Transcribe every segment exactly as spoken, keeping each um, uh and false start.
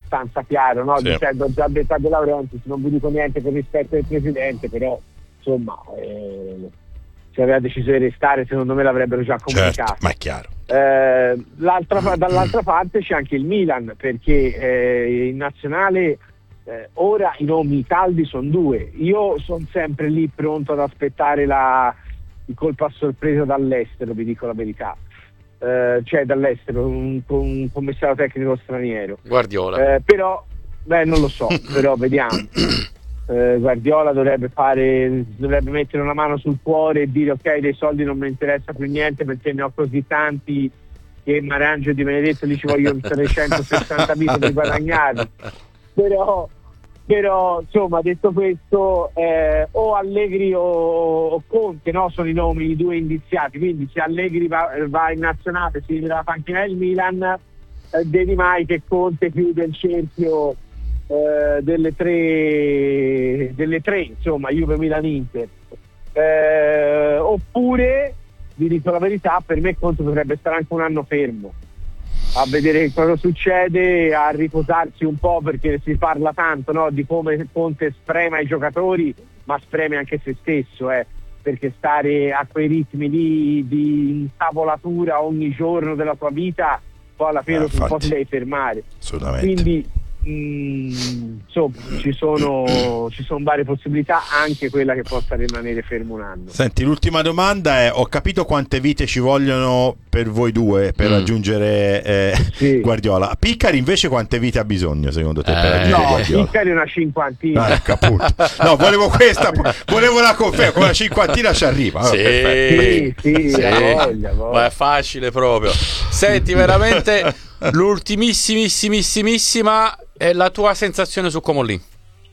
abbastanza chiaro, no? Sì. Dicendo, ho già detto a De Laurentiis, non vi dico niente per rispetto del presidente, però insomma eh, se aveva deciso di restare secondo me l'avrebbero già comunicato. Certo, ma è chiaro. Eh, l'altra, dall'altra parte c'è anche il Milan, perché eh, in nazionale eh, ora i nomi caldi sono due. Io sono sempre lì pronto ad aspettare la, il colpo a sorpresa dall'estero, vi dico la verità. Eh, cioè dall'estero, un, un commissario tecnico straniero. Guardiola. Eh, però, beh, non lo so, però vediamo. Eh, Guardiola dovrebbe fare, dovrebbe mettere una mano sul cuore e dire ok, dei soldi non mi interessa più niente perché ne ho così tanti che Marangio e Di Benedetto lì ci vogliono trecentosessanta vite per guadagnarli. Però, però insomma, detto questo, eh, o Allegri o, o Conte, no, sono i nomi, i due indiziati, quindi se Allegri va, va in nazionale, si vedrà la panchina del Milan, eh, devi mai che Conte chiude il cerchio eh, delle tre delle tre, insomma, Juve, Milan, Inter. Eh, oppure, vi dico la verità, per me Conte dovrebbe stare anche un anno fermo a vedere cosa succede, a riposarsi un po', perché si parla tanto, no, di come Conte sprema i giocatori, ma spreme anche se stesso, eh, perché stare a quei ritmi di, di intavolatura ogni giorno della tua vita, poi alla fine eh, un po' ti devi fermare. Assolutamente. Quindi mh, insomma ci sono, ci sono varie possibilità, anche quella che possa rimanere fermo un anno. Senti, l'ultima domanda è: ho capito quante vite ci vogliono per voi due per mm. raggiungere eh, sì. Guardiola. Piccari invece quante vite ha bisogno secondo te eh, per raggiungere no, Guardiola? Piccari una cinquantina. Ah, ecco, appunto. No, volevo questa, volevo la conferma, con la cinquantina ci arriva. Sì, sì, sì, sì. Voglia, voglia. Ma è facile proprio. Senti, veramente l'ultimissimissima è la tua sensazione su Comolli?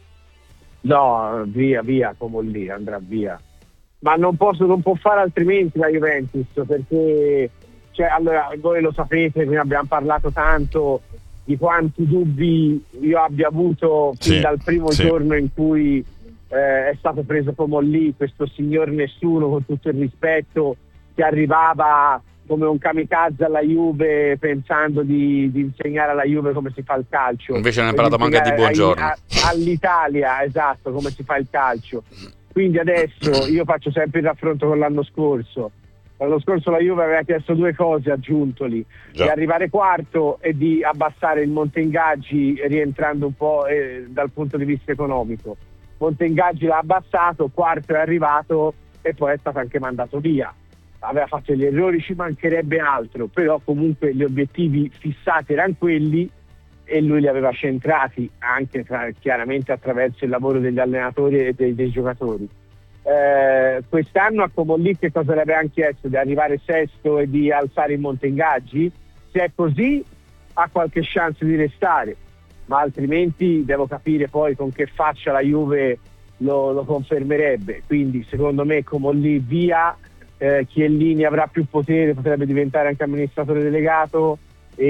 No, via, via, Comolli andrà via. Ma non posso, non può fare altrimenti la Juventus, perché cioè, allora, voi lo sapete, ne abbiamo parlato tanto di quanti dubbi io abbia avuto fin sì, dal primo sì. giorno in cui eh, è stato preso Comolli, questo signor nessuno, con tutto il rispetto, che arrivava come un kamikaze alla Juve pensando di, di insegnare alla Juve come si fa il calcio. Invece ne ha imparato manca di buongiorno. A, all'Italia, esatto, come si fa il calcio. Quindi adesso io faccio sempre il raffronto con l'anno scorso. L'anno scorso la Juve aveva chiesto due cose aggiuntoli: Già. di arrivare quarto e di abbassare il monte ingaggi, rientrando un po' eh, dal punto di vista economico. Monte ingaggi l'ha abbassato, quarto è arrivato e poi è stato anche mandato via. Aveva fatto gli errori, ci mancherebbe altro, però comunque gli obiettivi fissati erano quelli e lui li aveva centrati anche tra, chiaramente attraverso il lavoro degli allenatori e dei, dei giocatori. Eh, quest'anno a Comolli che cosa le avevano chiesto? Di arrivare sesto e di alzare il monte ingaggi? Se è così ha qualche chance di restare, ma altrimenti devo capire poi con che faccia la Juve lo, lo confermerebbe. Quindi secondo me Comolli via, eh, Chiellini avrà più potere, potrebbe diventare anche amministratore delegato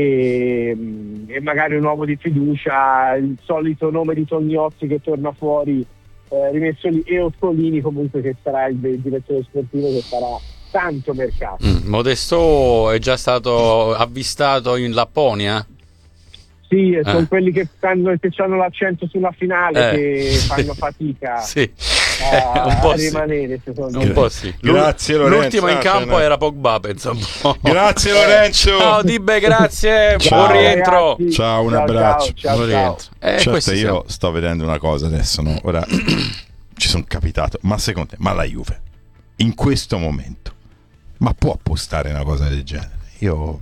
e, e magari un uomo di fiducia, il solito nome di Tognozzi che torna fuori, eh, rimesso lì, e Otcolini comunque che sarà il, il direttore sportivo, che farà tanto mercato. mm, Modesto è già stato avvistato in Lapponia? Sì, eh. sono quelli che, fanno, che hanno l'accento sulla finale, eh. che fanno fatica sì. a, un po' a sì. rimanere, secondo un me. po' sì. Grazie Lorenzo. L'ultimo in campo no. era Pogba, pensa un po'. Grazie Lorenzo. Ciao Dibbe, grazie. Ciao, buon rientro. Ragazzi. Ciao, un ciao, abbraccio. Ciao, buon ciao, rientro. Eh, certo, io siamo. sto vedendo una cosa adesso, no? Ora ci sono capitato, ma secondo te, ma la Juve in questo momento, ma può appostare una cosa del genere? Io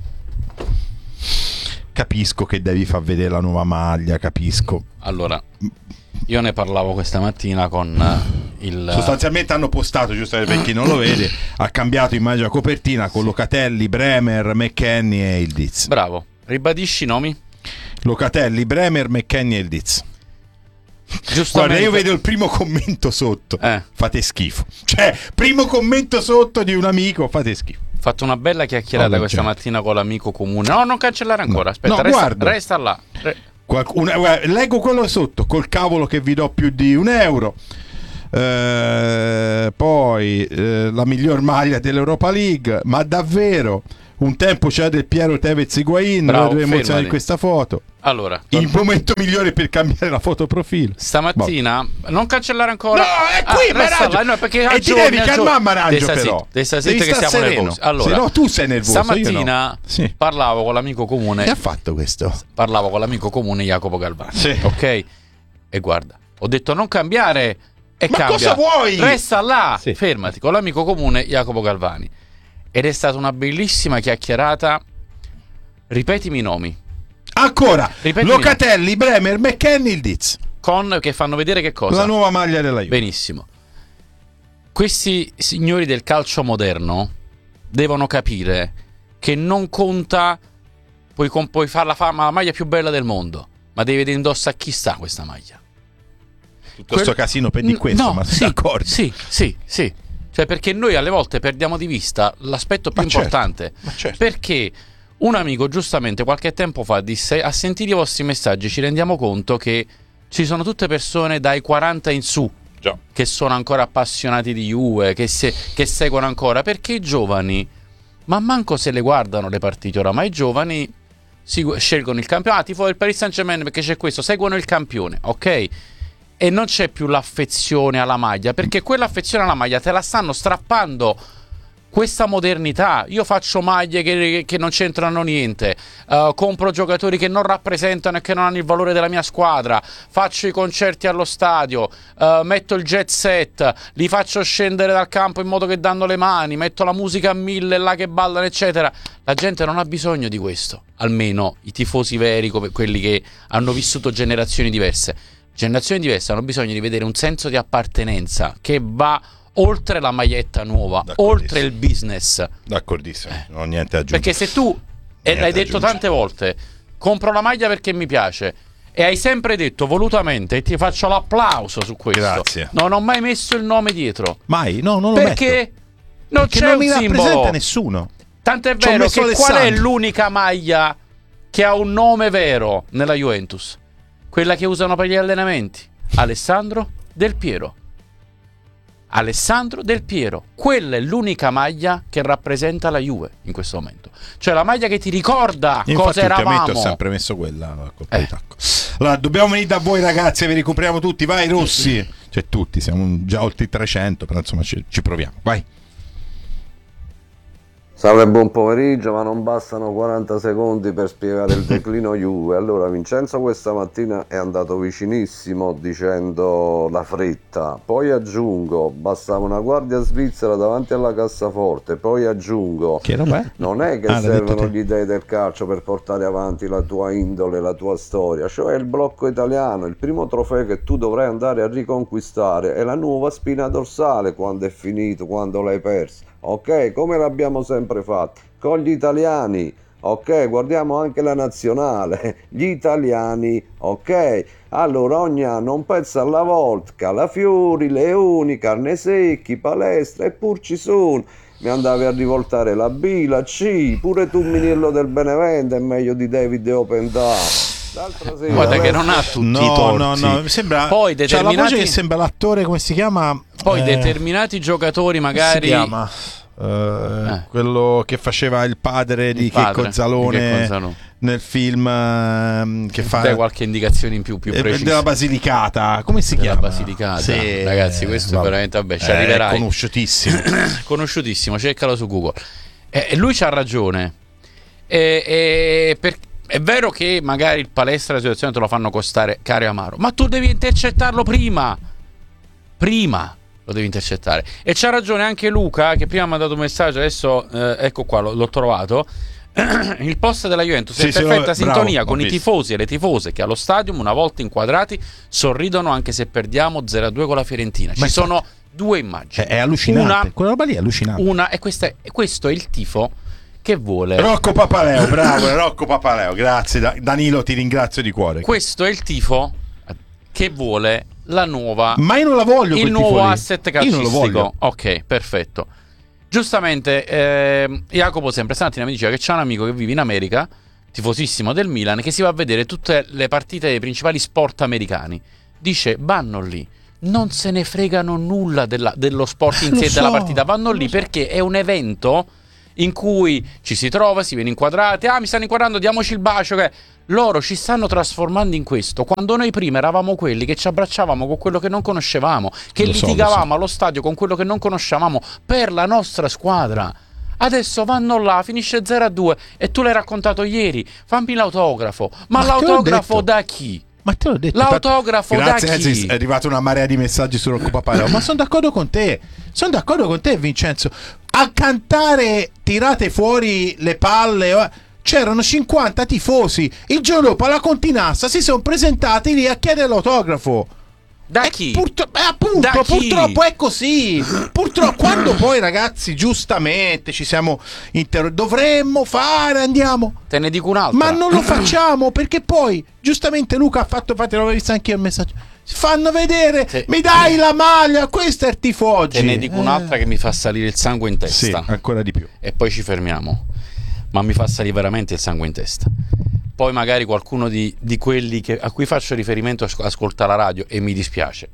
capisco che devi far vedere la nuova maglia, capisco. Allora, io ne parlavo questa mattina con il... Sostanzialmente hanno postato, giusto per chi non lo vede, ha cambiato immagine la copertina con Locatelli, Bremer, McKennie e il Diz. Bravo, ribadisci i nomi? Locatelli, Bremer, McKennie e il Diz. Giustamente. Guarda, io vedo il primo commento sotto, eh. fate schifo. Cioè, primo commento sotto di un amico, fate schifo. Ho fatto una bella chiacchierata oh, questa certo. mattina con l'amico comune. No, non cancellare ancora, no. aspetta, no, resta, guarda. resta là. Re... Qualcuna, guarda, leggo quello sotto, col cavolo che vi do più di un euro. Eh, poi eh, la miglior maglia dell'Europa League, ma davvero un tempo c'era del Piero Tevez Higuain, Bravo, le emozioni fermati. di questa foto. Allora, il momento migliore per cambiare la foto profilo. Stamattina, boh. non cancellare ancora. No, è qui, ah, Marangio. No, perché e ti devi calmare, Marangio, però. Devi stare zitto che siamo sereno. nervosi. Allora, se no tu sei nervoso. Stamattina no. sì. parlavo con l'amico comune. Che ha fatto questo? Parlavo con l'amico comune Jacopo Galvani. Sì. Ok? E guarda, ho detto non cambiare e Ma cambia. cosa vuoi? Resta là, sì. fermati, con l'amico comune Jacopo Galvani. Ed è stata una bellissima chiacchierata. Ripetimi i nomi. Ancora, Ripetimi Locatelli, no. Bremer, McKennie, il Diz. Con che fanno vedere che cosa? La nuova maglia della Juve. Benissimo. Questi signori del calcio moderno devono capire che non conta, puoi, puoi fare la, la maglia più bella del mondo, ma devi vedere indosso a chi sta questa maglia. Tutto questo Quel... casino per di questo, no, ma sei sì, d'accordo? Sì, sì, sì. Cioè perché noi alle volte perdiamo di vista l'aspetto più ma importante. Certo, ma certo. Perché un amico giustamente qualche tempo fa disse: a sentire i vostri messaggi ci rendiamo conto che ci sono tutte persone dai quaranta in su Già. che sono ancora appassionati di Juve, che, se, che seguono ancora, perché i giovani ma manco se le guardano le partite oramai. I giovani si, scelgono il campione, ah, tifo del Paris Saint-Germain perché c'è questo, seguono il campione, ok? E non c'è più l'affezione alla maglia, perché quell'affezione alla maglia te la stanno strappando questa modernità. Io faccio maglie che, che non c'entrano niente, uh, compro giocatori che non rappresentano e che non hanno il valore della mia squadra, faccio i concerti allo stadio, uh, metto il jet set, li faccio scendere dal campo in modo che danno le mani, metto la musica a mille là che ballano eccetera. La gente non ha bisogno di questo, almeno i tifosi veri, come quelli che hanno vissuto generazioni diverse. Generazioni diverse hanno bisogno di vedere un senso di appartenenza che va oltre la maglietta nuova, oltre il business. D'accordissimo, eh. non ho niente da aggiungere. Perché se tu, e l'hai detto tante volte, compro la maglia perché mi piace, e hai sempre detto volutamente, e ti faccio l'applauso su questo. Grazie. Non ho mai messo il nome dietro. Mai? No, non lo perché metto. non perché c'è non un mi simbolo. rappresenta nessuno. Tanto è vero che Alessandro. qual è l'unica maglia che ha un nome vero nella Juventus? Quella che usano per gli allenamenti. Alessandro Del Piero. Alessandro Del Piero. Quella è l'unica maglia che rappresenta la Juve in questo momento. Cioè la maglia che ti ricorda infatti, cosa eravamo. Ho sempre messo quella a colpa eh. di tacco. Allora, dobbiamo venire da voi ragazzi, vi ricopriamo tutti. Vai Rossi. Cioè tutti, siamo già oltre i trecento, però insomma ci, ci proviamo. Vai. Salve, buon pomeriggio, ma non bastano quaranta secondi per spiegare il declino Juve. Allora, Vincenzo questa mattina è andato vicinissimo dicendo la fretta, poi aggiungo, bastava una guardia svizzera davanti alla cassaforte, poi aggiungo, che roba? non è che ah, servono gli dei del calcio per portare avanti la tua indole, la tua storia, cioè il blocco italiano, il primo trofeo che tu dovrai andare a riconquistare è la nuova spina dorsale quando è finito, quando l'hai persa. Ok, come l'abbiamo sempre fatto con gli italiani, ok, guardiamo anche la nazionale, gli italiani, ok, allora ogni anno un pezzo alla volta, Calafiori, Leoni, Carnesecchi, Palestra e pur ci sono, mi andavi a rivoltare la B, la C, pure tu Miniello del Benevento è meglio di David Open Down. Sera, guarda che non ha tutti no, i torti. no, no, mi sembra, poi determinati... c'ha la voce che sembra l'attore, come si chiama? Poi eh... determinati giocatori magari... si chiama? Uh, eh. Quello che faceva il padre di il padre, Checco Zalone, Checco Zalone nel film uh, che fa dai qualche indicazione in più più precisa della Basilicata, come si della chiama? Basilicata, sì, ragazzi questo vabbè. è veramente vabbè ci eh, arriverai, conosciutissimo conosciutissimo, cercalo su Google. E, e lui c'ha ragione, e, e per, è vero che magari il Palestra la situazione te lo fanno costare caro e amaro, ma tu devi intercettarlo prima prima lo devi intercettare. E c'ha ragione anche Luca che prima mi ha mandato un messaggio, adesso eh, ecco qua, l'ho, l'ho trovato. Il post della Juventus sì, è in perfetta sì, sintonia bravo, con i tifosi e le tifose che allo stadium, una volta inquadrati, sorridono anche se perdiamo zero a due con la Fiorentina. Ci sono fatto, due immagini. È allucinante, una, quella roba lì è allucinante. Una, e, questa è, e questo è il tifo che vuole Rocco Papaleo, bravo Rocco Papaleo, grazie Danilo, ti ringrazio di cuore. Questo è il tifo che vuole la nuova, ma io non la voglio, il nuovo asset calcistico. Io non lo voglio. Ok, perfetto. Giustamente eh, Jacopo sempre stamattina mi diceva che c'è un amico che vive in America, tifosissimo del Milan, che si va a vedere tutte le partite dei principali sport americani. Dice vanno lì, non se ne fregano nulla della, dello sport in sé, so, della partita, vanno lì so. perché è un evento in cui ci si trova, si viene inquadrati, ah mi stanno inquadrando, diamoci il bacio, che Loro ci stanno trasformando in questo, quando noi prima eravamo quelli che ci abbracciavamo con quello che non conoscevamo, che lo so, litigavamo so. allo stadio con quello che non conoscevamo per la nostra squadra. Adesso vanno là, finisce zero a due e tu l'hai raccontato ieri, fammi l'autografo. Ma, Ma l'autografo da chi? Ma te l'ho detto. L'autografo Grazie, da chi? Grazie, è arrivata una marea di messaggi su Rocco Papaleo. Ma sono d'accordo con te. Sono d'accordo con te, Vincenzo. A cantare tirate fuori le palle. C'erano cinquanta tifosi. Il giorno dopo alla Continassa si sono presentati lì a chiedere l'autografo. Da chi? Purtro- eh, appunto, da purtroppo è così. Purtroppo, quando poi, ragazzi, giustamente ci siamo inter- dovremmo fare, andiamo. Te ne dico un'altra. Ma non lo facciamo perché poi, giustamente, Luca ha fatto, infatti, l'avevo visto anche io il messaggio. Fanno vedere, Te... mi dai la maglia, questo è il tifo. Te ne dico un'altra eh. che mi fa salire il sangue in testa. Sì, ancora di più. E poi ci fermiamo. Ma mi fa salire veramente il sangue in testa. Poi magari qualcuno di, di quelli che, a cui faccio riferimento ascolta la radio e mi dispiace.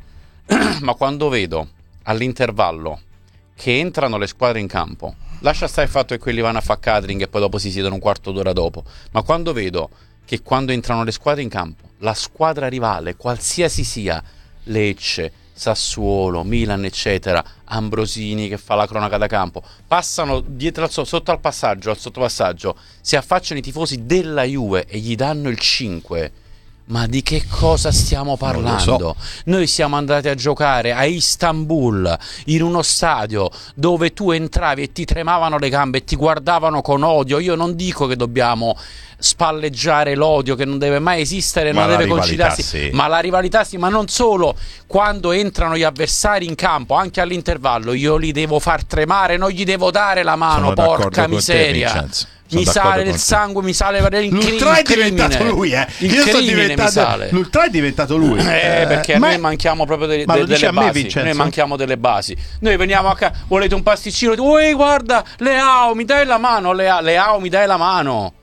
Ma quando vedo all'intervallo che entrano le squadre in campo, lascia stare il fatto che quelli vanno a fare catering e poi dopo si siedono un quarto d'ora dopo, ma quando vedo che quando entrano le squadre in campo, la squadra rivale, qualsiasi sia, Lecce, Sassuolo, Milan, eccetera, Ambrosini che fa la cronaca da campo, passano dietro al, sotto al passaggio, al sottopassaggio, si affacciano i tifosi della Juve e gli danno il cinque. Ma di che cosa stiamo parlando? So. Noi siamo andati a giocare a Istanbul, in uno stadio dove tu entravi e ti tremavano le gambe e ti guardavano con odio. Io non dico che dobbiamo spalleggiare l'odio, che non deve mai esistere, ma non deve conciliarsi, sì. Ma la rivalità sì, ma non solo. Quando entrano gli avversari in campo, anche all'intervallo, io li devo far tremare, non gli devo dare la mano. Sono porca miseria. Mi sale il sangue, mi sale il L'ultra è diventato lui, eh. Il Io sto diventato l'ultra è diventato lui. Eh, perché eh, a ma... noi manchiamo proprio de- ma de- lo dice delle a me, basi. Vincenzo? Noi manchiamo delle basi. Noi veniamo a casa, volete un pasticcino? Uè, guarda, Leao, mi dai la mano, Leao, Leao, mi dai la mano.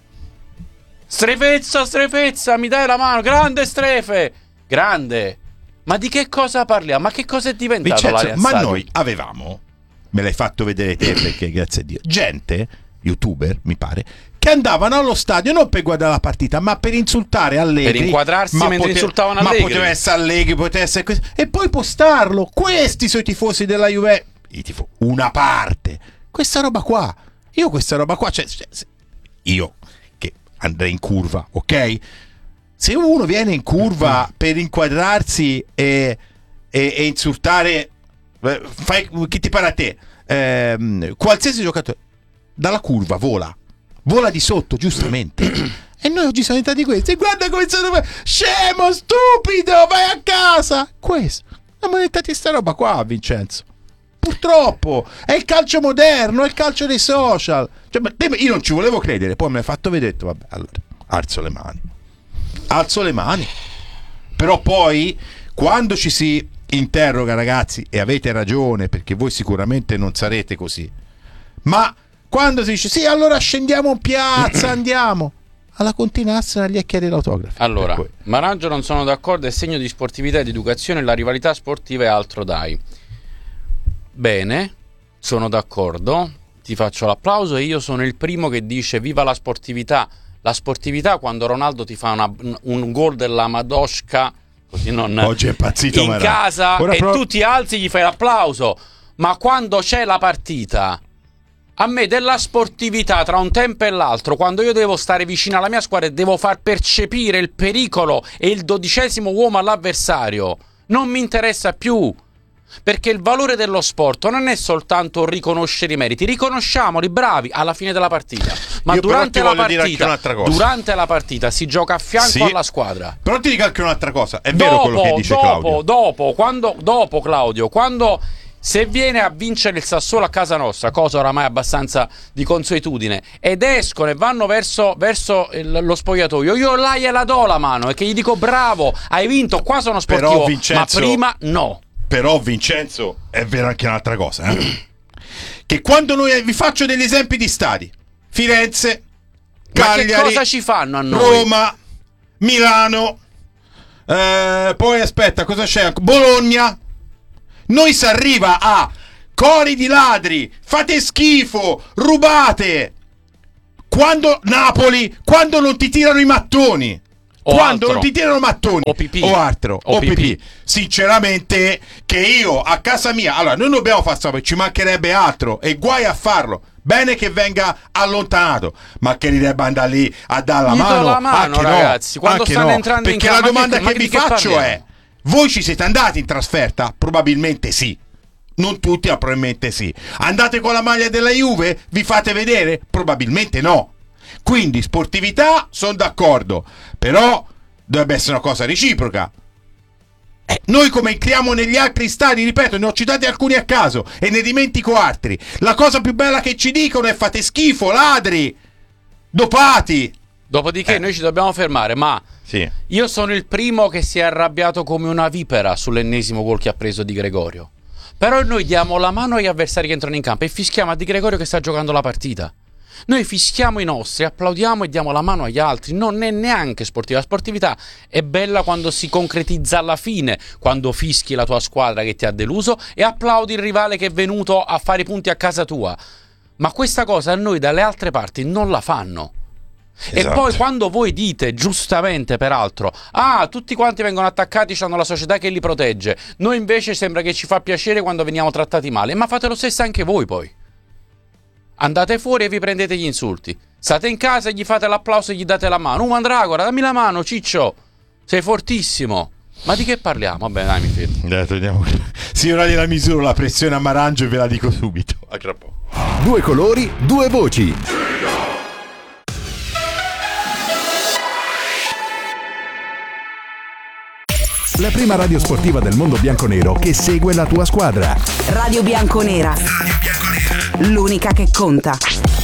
Strefezza, strefezza, mi dai la mano, grande Strefe. Grande. Ma di che cosa parliamo? Ma che cosa è diventato Vincenzo, l'Allianz ma Stadium? noi avevamo, me l'hai fatto vedere te perché grazie a Dio, gente, youtuber mi pare, che andavano allo stadio non per guardare la partita ma per insultare Allegri, per inquadrarsi mentre pote- insultavano ma Allegri, ma poteva essere Allegri, poteva essere questo, e poi postarlo. Questi sono i tifosi della Juve, i tifo- una parte, questa roba qua, io questa roba qua, cioè, io che andrei in curva, ok, se uno viene in curva per inquadrarsi e, e, e insultare, fai, chi ti pare a te, ehm, qualsiasi giocatore dalla curva vola vola di sotto, giustamente. E noi oggi siamo diventati questi. Guarda come sono, scemo, stupido, vai a casa. Questo, siamo diventati sta roba qua, Vincenzo. Purtroppo è il calcio moderno, è il calcio dei social. Cioè, io non ci volevo credere, poi mi hai fatto vedere, detto, vabbè, allora alzo le mani alzo le mani però poi quando ci si interroga, ragazzi, e avete ragione perché voi sicuramente non sarete così, ma quando si dice sì, allora scendiamo in piazza, andiamo alla Continassa gli a chiedere l'autografo. Allora, Marangio non sono d'accordo, è segno di sportività e di educazione, la rivalità sportiva è altro, dai. Bene, sono d'accordo, ti faccio l'applauso e io sono il primo che dice viva la sportività. La sportività quando Ronaldo ti fa una, un gol della Madoshka, così non oggi è impazzito in casa, ora e pro... tu ti alzi e gli fai l'applauso. Ma quando c'è la partita, a me della sportività tra un tempo e l'altro, quando io devo stare vicino alla mia squadra e devo far percepire il pericolo e il dodicesimo uomo all'avversario, non mi interessa più. Perché il valore dello sport non è soltanto riconoscere i meriti, riconosciamoli bravi alla fine della partita, ma io durante la partita durante la partita si gioca a fianco sì, alla squadra. Però ti dico anche un'altra cosa, è dopo, vero quello che dice dopo, Claudio. Dopo, quando, dopo Claudio, quando se viene a vincere il Sassuolo a casa nostra, cosa oramai abbastanza di consuetudine, ed escono e vanno verso, verso il, lo spogliatoio, io là gliela do la mano e che gli dico bravo, hai vinto, qua sono sportivo. Però, Vincenzo, ma prima no. Però Vincenzo è vero anche un'altra cosa, eh? Che quando noi vi faccio degli esempi di stadi, Firenze, Cagliari, ma che cosa ci fanno a noi? Roma, Milano, eh, poi aspetta, cosa c'è? Bologna. Noi si arriva a cori di ladri, fate schifo, rubate. Quando Napoli, quando non ti tirano i mattoni, o quando altro. non ti tirano mattoni o pipì o altro o, o pipì. pipì. Sinceramente, che io a casa mia, allora noi dobbiamo fare sapere, ci mancherebbe altro e guai a farlo. Bene che venga allontanato, ma che gli debba andare lì a dare la Gli do mano, la mano, anche ragazzi, no, quando anche stanno no, entrando in perché campo, la domanda ma che, che- vi ma di che faccio parliamo? è: voi ci siete andati in trasferta? Probabilmente sì. Non tutti, ma probabilmente sì. Andate con la maglia della Juve? Vi fate vedere? Probabilmente no. Quindi sportività, sono d'accordo, però dovrebbe essere una cosa reciproca. Eh, noi come entriamo negli altri stadi, ripeto, ne ho citati alcuni a caso e ne dimentico altri. La cosa più bella che ci dicono è: fate schifo, ladri, dopati. Dopodiché Eh. noi ci dobbiamo fermare, ma Sì. io sono il primo che si è arrabbiato come una vipera sull'ennesimo gol che ha preso Di Gregorio. Però noi diamo la mano agli avversari che entrano in campo e fischiamo a Di Gregorio che sta giocando la partita. Noi fischiamo i nostri, applaudiamo e diamo la mano agli altri. Non è neanche sportiva. La sportività è bella quando si concretizza alla fine, quando fischi la tua squadra che ti ha deluso e applaudi il rivale che è venuto a fare i punti a casa tua. Ma questa cosa a noi dalle altre parti non la fanno. Esatto. E poi quando voi dite, giustamente peraltro, ah, tutti quanti vengono attaccati, hanno la società che li protegge, noi invece sembra che ci fa piacere quando veniamo trattati male, ma fate lo stesso anche voi poi. Andate fuori e vi prendete gli insulti, state in casa e gli fate l'applauso e gli date la mano. Uh, Mandragora, dammi la mano, Ciccio, sei fortissimo. Ma di che parliamo? Vabbè, dai, mi fermo. Dai, togliamo. Signora della misura, la pressione a Marangio e ve la dico subito. A tra poco. Due colori, due voci. La prima radio sportiva del mondo bianconero che segue la tua squadra. Radio Bianconera. L'unica che conta.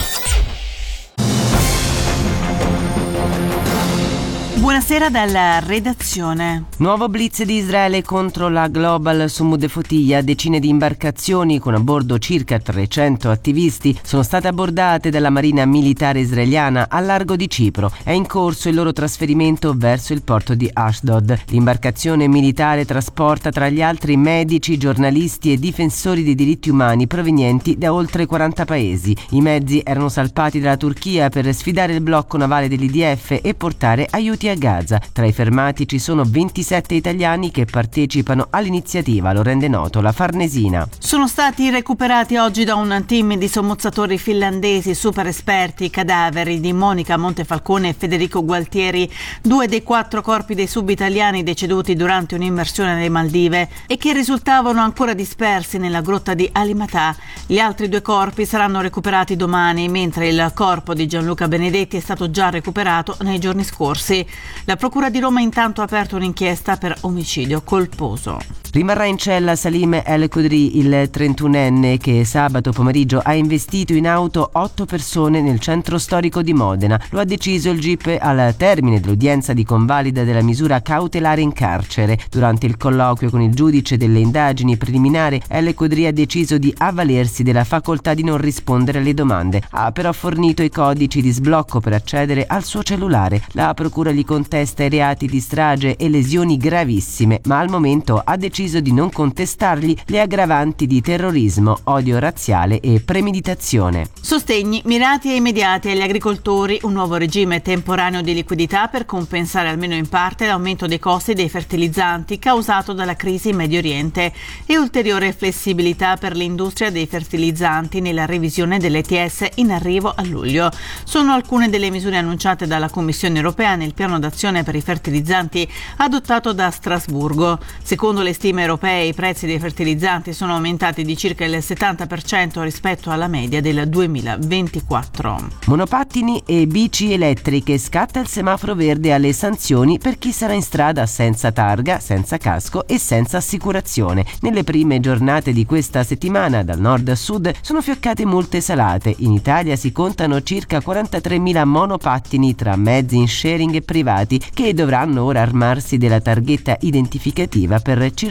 Buonasera dalla redazione. Nuovo blitz di Israele contro la Global Sumud Fotia. Decine di imbarcazioni con a bordo circa trecento attivisti sono state abbordate dalla Marina Militare Israeliana al largo di Cipro. È in corso il loro trasferimento verso il porto di Ashdod. L'imbarcazione militare trasporta tra gli altri medici, giornalisti e difensori dei diritti umani provenienti da oltre quaranta paesi. I mezzi erano salpati dalla Turchia per sfidare il blocco navale dell'I D F e portare aiuti a Gaza. Tra i fermati ci sono ventisette italiani che partecipano all'iniziativa, lo rende noto la Farnesina. Sono stati recuperati oggi da un team di sommozzatori finlandesi super esperti i cadaveri di Monica Montefalcone e Federico Gualtieri, due dei quattro corpi dei sub-italiani deceduti durante un'immersione nelle Maldive e che risultavano ancora dispersi nella grotta di Alimatà. Gli altri due corpi saranno recuperati domani, mentre il corpo di Gianluca Benedetti è stato già recuperato nei giorni scorsi. La Procura di Roma intanto ha aperto un'inchiesta per omicidio colposo. Rimarrà in cella Salim El Khudri, il trentunenne che sabato pomeriggio ha investito in auto otto persone nel centro storico di Modena. Lo ha deciso il G I P al termine dell'udienza di convalida della misura cautelare in carcere. Durante il colloquio con il giudice delle indagini preliminari, El Khudri ha deciso di avvalersi della facoltà di non rispondere alle domande. Ha però fornito i codici di sblocco per accedere al suo cellulare. La procura gli contesta i reati di strage e lesioni gravissime, ma al momento ha deciso di non contestargli le aggravanti di terrorismo, odio razziale e premeditazione. Sostegni mirati e immediati agli agricoltori, un nuovo regime temporaneo di liquidità per compensare almeno in parte l'aumento dei costi dei fertilizzanti causato dalla crisi in Medio Oriente e ulteriore flessibilità per l'industria dei fertilizzanti nella revisione dell'E T S in arrivo a luglio. Sono alcune delle misure annunciate dalla Commissione europea nel piano d'azione per i fertilizzanti adottato da Strasburgo. Secondo le stime europee i prezzi dei fertilizzanti sono aumentati di circa il settanta per cento rispetto alla media del duemilaventiquattro. Monopattini e bici elettriche, scatta il semaforo verde alle sanzioni per chi sarà in strada senza targa, senza casco e senza assicurazione. Nelle prime giornate di questa settimana dal nord a sud sono fioccate multe salate. In Italia si contano circa quarantatremila monopattini tra mezzi in sharing e privati che dovranno ora armarsi della targhetta identificativa per circolare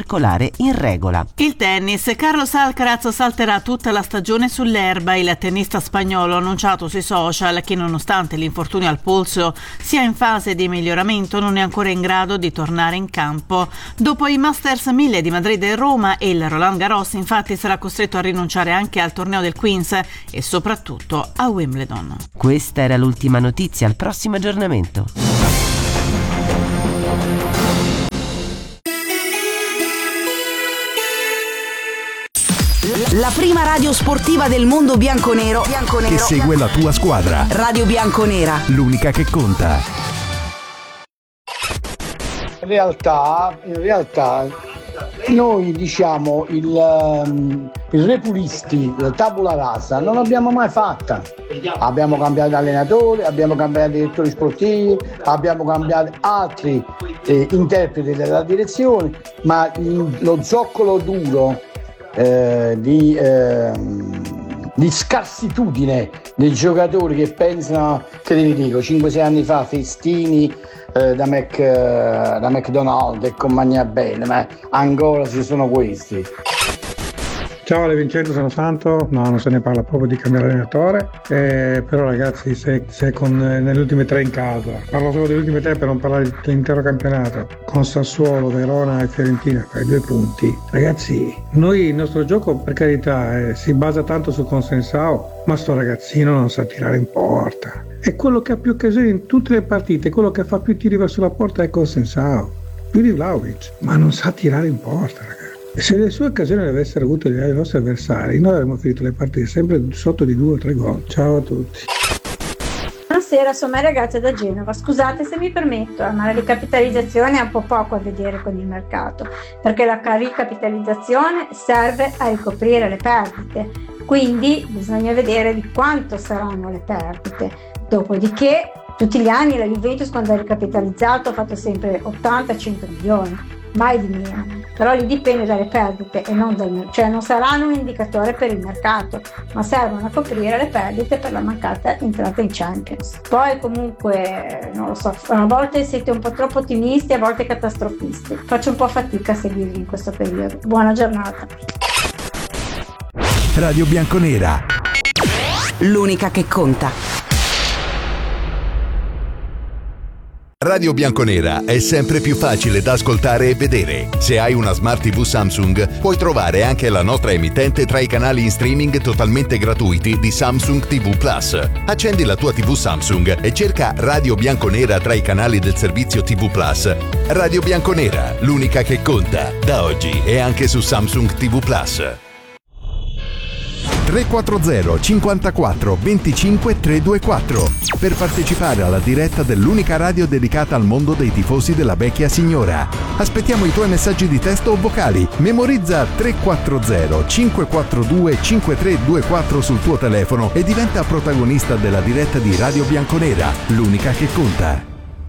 circolare in regola. Il tennis. Carlos Alcaraz salterà tutta la stagione sull'erba. Il tennista spagnolo ha annunciato sui social che, nonostante l'infortunio al polso sia in fase di miglioramento, non è ancora in grado di tornare in campo. Dopo i Masters mille di Madrid e Roma, il Roland Garros infatti sarà costretto a rinunciare anche al torneo del Queens e soprattutto a Wimbledon. Questa era l'ultima notizia, al prossimo aggiornamento. La prima radio sportiva del mondo bianconero, bianconero che segue la tua squadra. Radio Bianconera, l'unica che conta. In realtà, in realtà noi diciamo il, um, il repulisti, la tabula rasa non l'abbiamo mai fatta. Abbiamo cambiato allenatore, abbiamo cambiato direttori sportivi, abbiamo cambiato altri eh, interpreti della direzione, ma il, lo zoccolo duro eh, di, eh, di scarsitudine dei giocatori che pensano, che vi dico, cinque sei anni fa festini eh, da, Mac, eh, da McDonald's e compagnia bene, ma ancora ci sono questi. Ciao Ale Vincenzo, sono Santo. No, non se ne parla proprio di cambiare allenatore, eh, però ragazzi, se, se con eh, nelle ultime tre in casa, parlo solo delle ultime tre per non parlare dell'intero campionato, con Sassuolo, Verona e Fiorentina per i due punti, ragazzi, noi il nostro gioco per carità eh, si basa tanto su Consensao, ma sto ragazzino non sa tirare in porta, è quello che ha più occasioni in tutte le partite, quello che fa più tiri verso la porta è Consensao, più di Vlahovic, ma non sa tirare in porta, ragazzi. Se le sue occasioni le avessero avute i nostri avversari, noi avremmo finito le partite sempre sotto di due o tre gol. Ciao a tutti. Buonasera, sono Maria Grazia da Genova. Scusate se mi permetto, ma la ricapitalizzazione ha un po' poco a vedere con il mercato, perché la ricapitalizzazione serve a ricoprire le perdite, quindi bisogna vedere di quanto saranno le perdite. Dopodiché, tutti gli anni la Juventus, quando ha ricapitalizzato, ha fatto sempre ottanta cento milioni, mai di meno. Però lì dipende dalle perdite e non dal mercato, cioè non saranno un indicatore per il mercato, ma servono a coprire le perdite per la mancata entrata in Champions. Poi comunque, non lo so, a volte siete un po' troppo ottimisti, a volte catastrofisti. Faccio un po' fatica a seguirvi in questo periodo. Buona giornata. Radio Bianconera, l'unica che conta. Radio Bianconera è sempre più facile da ascoltare e vedere. Se hai una Smart tivù Samsung, puoi trovare anche la nostra emittente tra i canali in streaming totalmente gratuiti di Samsung tivù Plus. Accendi la tua tivù Samsung e cerca Radio Bianconera tra i canali del servizio tivù Plus. Radio Bianconera, l'unica che conta, da oggi e anche su Samsung tivù Plus. tre quattro zero cinquantaquattro venticinque trecentoventiquattro per partecipare alla diretta dell'unica radio dedicata al mondo dei tifosi della vecchia signora. Aspettiamo i tuoi messaggi di testo o vocali. Memorizza tre quattro zero cinque quattro due cinque tre due quattro sul tuo telefono e diventa protagonista della diretta di Radio Bianconera, l'unica che conta.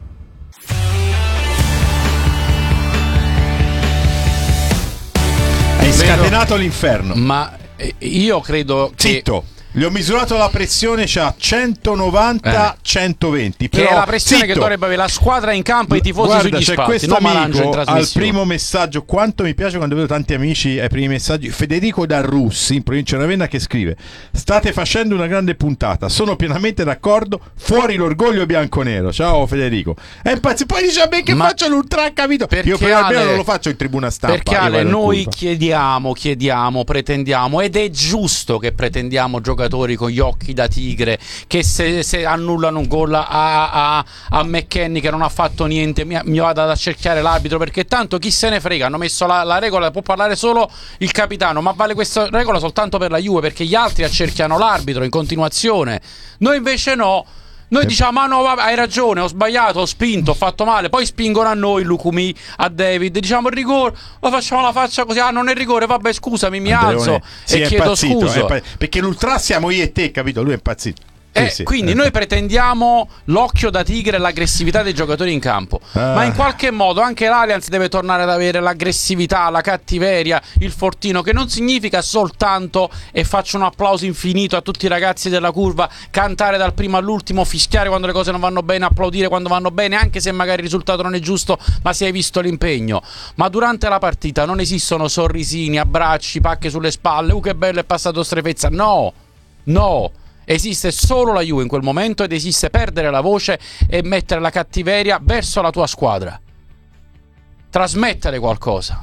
Hai scatenato l'inferno. Ma io credo che... Zitto, gli ho misurato la pressione, c'ha centonovanta centoventi, che però, è la pressione zitto, che dovrebbe avere la squadra in campo e i tifosi guarda, sugli c'è spalti, questo non Malangio in amico al trasmissione. primo messaggio, quanto mi piace quando vedo tanti amici ai primi messaggi, Federico da Russi in provincia di Ravenna, che scrive: state facendo una grande puntata, sono pienamente d'accordo, fuori l'orgoglio bianconero. Ciao Federico. È impazzito, poi dice a me che Ma faccio l'ultra capito, io per Ale, almeno non lo faccio in tribuna stampa. Perché Ale, noi chiediamo, chiediamo, pretendiamo, ed è giusto che pretendiamo giocatori con gli occhi da tigre, che se, se annullano un gol a, a, a McKennie che non ha fatto niente, mi, mi vado ad accerchiare l'arbitro, perché tanto chi se ne frega, hanno messo la, la regola, può parlare solo il capitano, ma vale questa regola soltanto per la Juve, perché gli altri accerchiano l'arbitro in continuazione, noi invece no. Noi diciamo, ma no, vabbè, hai ragione, ho sbagliato, ho spinto, ho fatto male. Poi spingono a noi, Lucumi, a David, diciamo il rigore, ma facciamo la faccia così, ah non è rigore, vabbè scusami, mi Andreone, alzo sì, e chiedo impazzito, scusa. pa- perché l'ultra siamo io e te, capito? Lui è impazzito. Eh, sì, sì. Quindi eh. noi pretendiamo l'occhio da tigre e l'aggressività dei giocatori in campo, ah. ma in qualche modo anche l'Allianz deve tornare ad avere l'aggressività, la cattiveria, il fortino, che non significa soltanto, e faccio un applauso infinito a tutti i ragazzi della curva, cantare dal primo all'ultimo, fischiare quando le cose non vanno bene, applaudire quando vanno bene, anche se magari il risultato non è giusto, ma si hai visto l'impegno. Ma durante la partita non esistono sorrisini, abbracci, pacche sulle spalle, uh che bello è passato Strefezza. No, no. Esiste solo la Juve in quel momento, ed esiste perdere la voce e mettere la cattiveria verso la tua squadra. Trasmettere qualcosa.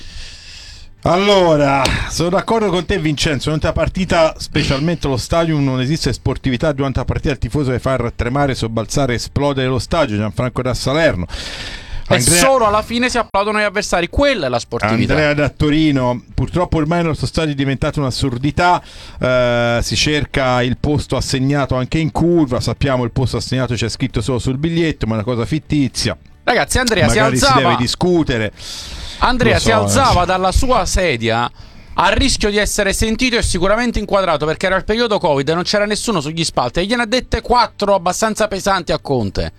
Allora, sono d'accordo con te Vincenzo, durante la partita, specialmente lo stadio, non esiste sportività. Durante la partita il tifoso deve far tremare, sobbalzare, esplodere lo stadio. Gianfranco da Salerno. Andrea... E solo alla fine si applaudono gli avversari, quella è la sportività. Andrea da Torino: purtroppo ormai il nostro stadio è diventato un'assurdità, eh, si cerca il posto assegnato anche in curva, sappiamo il posto assegnato c'è scritto solo sul biglietto, ma è una cosa fittizia. Ragazzi, Andrea magari si alzava, si deve discutere. Andrea so, si alzava eh. dalla sua sedia a rischio di essere sentito e sicuramente inquadrato, perché era il periodo Covid e non c'era nessuno sugli spalti, e gliene ha dette quattro abbastanza pesanti a Conte.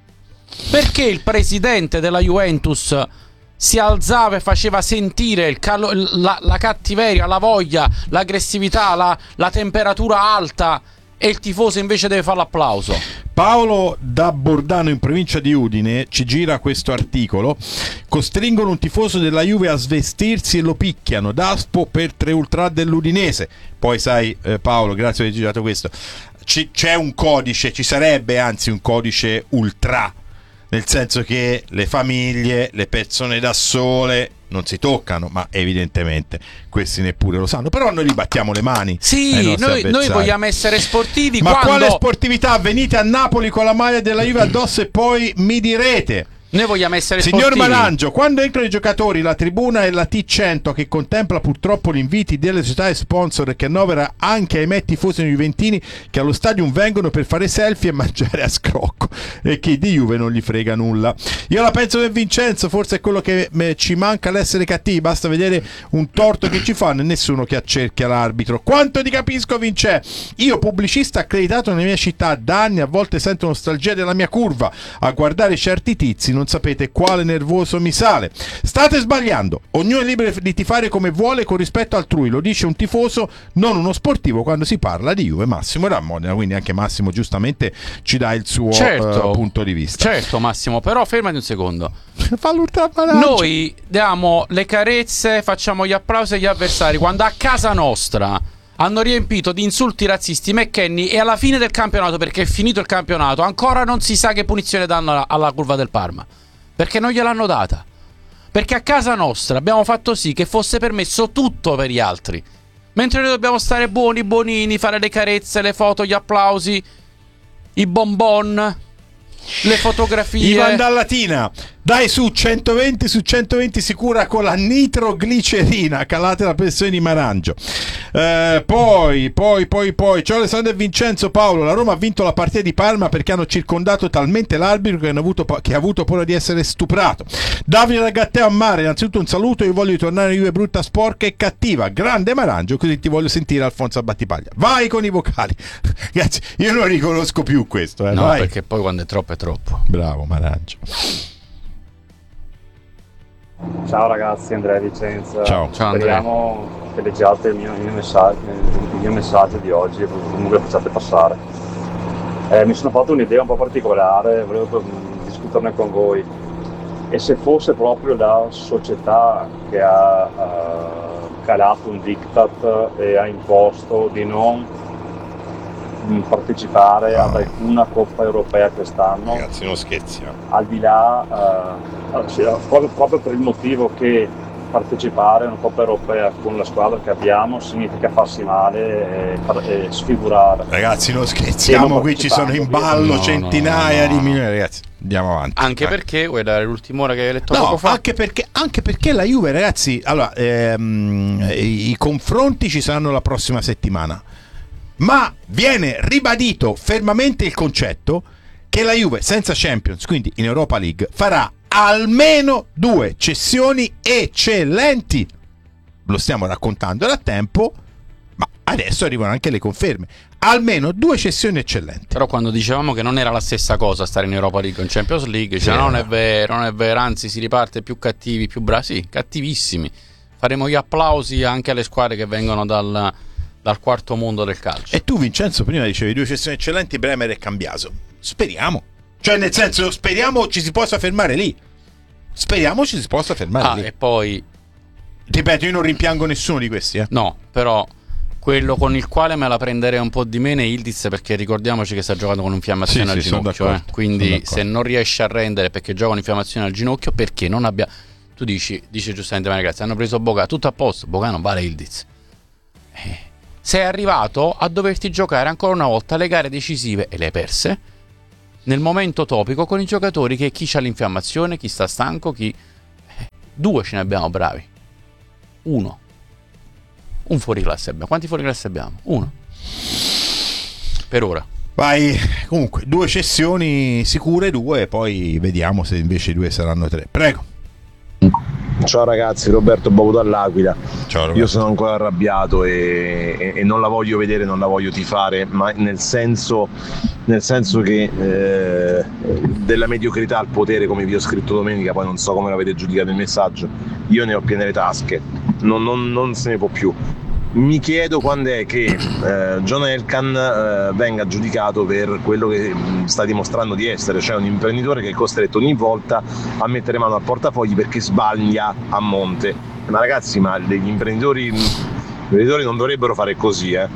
Perché il presidente della Juventus si alzava e faceva sentire il calo- la, la cattiveria, la voglia, l'aggressività, la, la temperatura alta, e il tifoso invece deve fare l'applauso? Paolo da Bordano, in provincia di Udine, ci gira questo articolo: costringono un tifoso della Juve a svestirsi e lo picchiano, Daspo per tre ultra dell'Udinese. Poi sai, eh, Paolo, grazie per aver girato questo, C- c'è un codice, ci sarebbe anzi un codice ultra, nel senso che le famiglie, le persone da sole non si toccano, ma evidentemente questi neppure lo sanno. Però noi li battiamo le mani. Sì, noi, noi vogliamo essere sportivi. Ma quando... quale sportività? Venite a Napoli con la maglia della Juve addosso e poi mi direte. Noi vogliamo essere Signor sportivi. Marangio, quando entrano i giocatori, la tribuna è la T cento, che contempla purtroppo gli inviti delle società e sponsor, che annovera anche ahimè i tifosi juventini che allo stadium vengono per fare selfie e mangiare a scrocco, e che di Juve non gli frega nulla. Io la penso per Vincenzo, forse è quello che me, ci manca l'essere cattivi, basta vedere un torto che ci fanno e nessuno che accerchia l'arbitro. Quanto ti capisco, Vince? Io, pubblicista accreditato nella mia città da anni, a volte sento nostalgia della mia curva a guardare certi tizi, non sapete quale nervoso mi sale. State sbagliando, ognuno è libero di tifare come vuole con rispetto altrui, lo dice un tifoso, non uno sportivo, quando si parla di Juve. Massimo da Modena, quindi anche Massimo giustamente ci dà il suo certo, uh, punto di vista. Certo Massimo, però fermati un secondo. Fallo Noi diamo le carezze, facciamo gli applausi agli avversari quando a casa nostra hanno riempito di insulti razzisti McKennie, e alla fine del campionato, perché è finito il campionato, ancora non si sa che punizione danno alla, alla curva del Parma, perché non gliel'hanno data, perché a casa nostra abbiamo fatto sì che fosse permesso tutto per gli altri, mentre noi dobbiamo stare buoni buonini, fare le carezze, le foto, gli applausi, i bonbon, le fotografie. Ivan Dallatina: dai su, centoventi su centoventi sicura con la nitroglicerina, calate la pressione di Marangio. Eh, poi, poi, poi, poi ciao Alessandro e Vincenzo. Paolo: la Roma ha vinto la partita di Parma perché hanno circondato talmente l'arbitro che, hanno avuto, che ha avuto paura di essere stuprato. Davide da Gatteo a Mare: innanzitutto un saluto, io voglio ritornare a Juve brutta, sporca e cattiva. Grande Marangio, così ti voglio sentire Alfonso a Battipaglia. Vai con i vocali. Ragazzi, io non riconosco più questo, eh. No, vai. perché poi quando è troppo è troppo. Bravo Marangio. Ciao ragazzi, Andrea Vicenza. Ciao. Ciao Andrea. Speriamo che leggiate il mio, il mio, messaggio, il mio messaggio di oggi e comunque lo facciate passare. Eh, mi sono fatto un'idea un po' particolare, volevo discuterne con voi. E se fosse proprio la società che ha uh, calato un diktat e ha imposto di non partecipare no. ad alcuna Coppa Europea quest'anno, ragazzi, non scherziamo, al di là uh, cioè, proprio, proprio per il motivo che partecipare a una Coppa Europea con la squadra che abbiamo significa farsi male e, e sfigurare. Ragazzi, non scherziamo, qui ci sono in ballo no, centinaia no, no, no. di milioni. Ragazzi, andiamo avanti. Anche vai. Perché quella è l'ultima ora che hai letto no, poco fa. Anche perché, anche perché la Juve, ragazzi, allora ehm, i, i confronti ci saranno la prossima settimana, ma viene ribadito fermamente il concetto che la Juve senza Champions, quindi in Europa League, farà almeno due cessioni eccellenti. Lo stiamo raccontando da tempo, ma Adesso arrivano anche le conferme, almeno due cessioni eccellenti. Però quando dicevamo che non era la stessa cosa stare in Europa League o in Champions League, cioè, sì, non è vero, non è vero, anzi si riparte più cattivi, più bravi, sì, cattivissimi. Faremo gli applausi anche alle squadre che vengono dal, dal quarto mondo del calcio. E tu, Vincenzo, prima dicevi due cessioni eccellenti, Bremer e Cambiaso. Speriamo, cioè nel senso, speriamo ci si possa fermare lì. Speriamo ci si possa fermare ah, lì. E poi, ripeto, io non rimpiango nessuno di questi, eh. No, però quello con il quale me la prenderei un po' di meno è Ildiz, perché ricordiamoci che sta giocando con un'infiammazione sì, al sì, ginocchio, eh. Quindi se non riesce a rendere perché gioca con un'infiammazione al ginocchio, perché non abbia... Tu dici, dice giustamente, ma ragazzi, hanno preso Boga, tutto a posto, Boga non vale Ildiz. Eh. Sei arrivato a doverti giocare ancora una volta le gare decisive, e le hai perse, nel momento topico, con i giocatori che chi c'ha l'infiammazione, chi sta stanco, chi... Eh. Due ce ne abbiamo bravi. Uno. Un fuoriclasse abbiamo. Quanti fuoriclasse abbiamo? Uno. Per ora. Vai. Comunque, due cessioni sicure, due, e poi vediamo se invece due saranno tre. Prego. Ciao ragazzi, Roberto Bovo dall'Aquila. Ciao Roberto. Io sono ancora arrabbiato e, e, e non la voglio vedere, non la voglio tifare, ma nel senso, nel senso che eh, della mediocrità al potere, come vi ho scritto domenica, poi non so come l'avete giudicato il messaggio, io ne ho piene le tasche, non, non, non se ne può più. Mi chiedo quando è che eh, John Elkann eh, venga giudicato per quello che sta dimostrando di essere, cioè un imprenditore che è costretto ogni volta a mettere mano al portafogli perché sbaglia a monte. Ma ragazzi, ma gli imprenditori, gli imprenditori non dovrebbero fare così, eh?